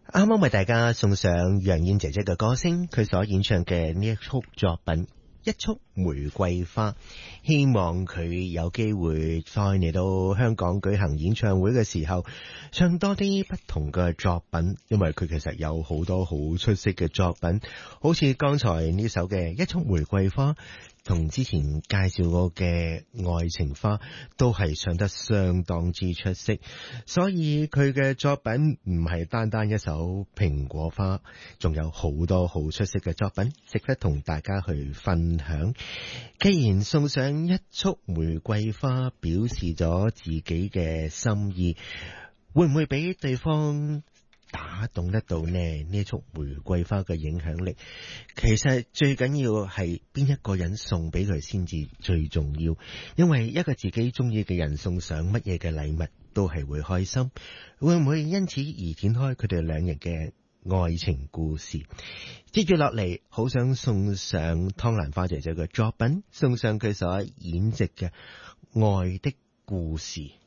啱啱為大家送上楊燕姐姐嘅歌聲，佢所演唱嘅呢一幅作品《一束玫瑰花》，希望佢有機會再嚟到香港舉行演唱會嘅時候，唱多啲不同嘅作品，因為佢其實有好多好出色嘅作品，好似剛才呢首嘅《一束玫瑰花》，同之前介紹過嘅愛情花都係唱得相當之出色，所以佢嘅作品唔係單單一首蘋果花，仲有好多好出色嘅作品值得同大家去分享。既然送上一束玫瑰花表示咗自己嘅心意，會唔會俾對方打動得到呢？呢束玫瑰花嘅影響力，其實最緊要係邊一個人送俾佢先至最重要，因為一個自己中意嘅人送上乜嘢嘅禮物都係會開心，會唔會因此而展開佢哋兩人嘅愛情故事？接住落嚟，好想送上湯蘭花姐姐嘅作品，送上佢所演繹嘅愛的故事。